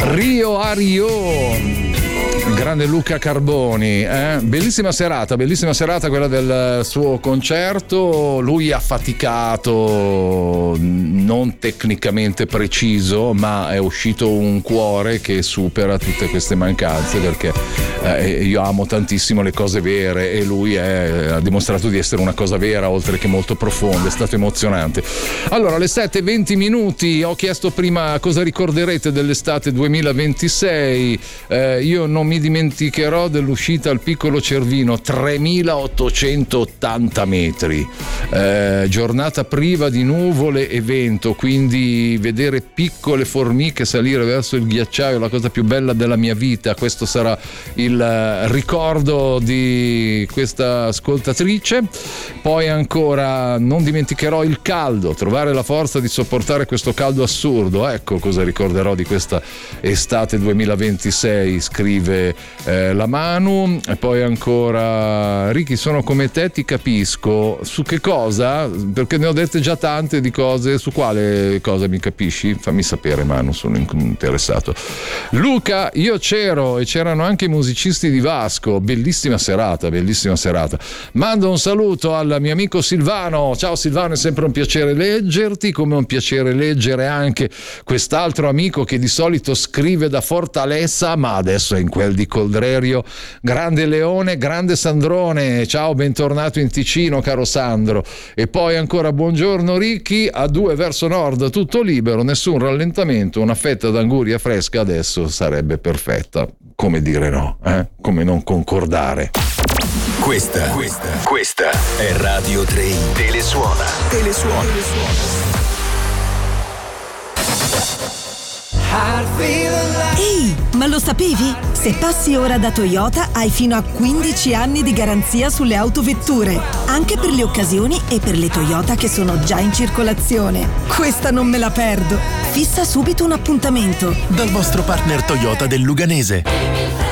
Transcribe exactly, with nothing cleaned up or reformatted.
Rio a Rio. Grande Luca Carboni, eh? bellissima serata, bellissima serata quella del suo concerto. Lui ha faticato, non tecnicamente preciso, ma è uscito un cuore che supera tutte queste mancanze, perché eh, io amo tantissimo le cose vere e lui è, ha dimostrato di essere una cosa vera oltre che molto profonda. È stato emozionante. Allora, alle sette e venti minuti ho chiesto prima cosa ricorderete dell'estate duemilaventisei. eh, io non mi dimenticherò dell'uscita al Piccolo Cervino, tremilaottocentottanta metri, eh, giornata priva di nuvole e vento, quindi vedere piccole formiche salire verso il ghiacciaio è la cosa più bella della mia vita. Questo sarà il ricordo di questa ascoltatrice. Poi ancora non dimenticherò il caldo, trovare la forza di sopportare questo caldo assurdo, ecco cosa ricorderò di questa estate duemilaventisei, scrive Eh, la Manu. E poi ancora Ricky, sono come te, ti capisco. Su che cosa? Perché ne ho dette già tante di cose. Su quale cosa mi capisci? Fammi sapere, Manu, sono interessato. Luca, io c'ero e c'erano anche i musicisti di Vasco. Bellissima serata, bellissima serata. Mando un saluto al mio amico Silvano. Ciao Silvano, è sempre un piacere leggerti, come un piacere leggere anche quest'altro amico che di solito scrive da Fortaleza, ma adesso è in quel di Coldrerio. Grande Leone, grande Sandrone, ciao, bentornato in Ticino, caro Sandro. E poi ancora buongiorno Ricky, a due verso nord tutto libero, nessun rallentamento, una fetta d'anguria fresca adesso sarebbe perfetta. Come dire no, eh? Come non concordare. Questa, questa, questa è Radio tre. Telesuona, telesuona, telesuona. Ehi, ma lo sapevi? Se passi ora da Toyota hai fino a quindici anni di garanzia sulle autovetture, anche per le occasioni e per le Toyota che sono già in circolazione. Questa non me la perdo. Fissa subito un appuntamento dal vostro partner Toyota del Luganese.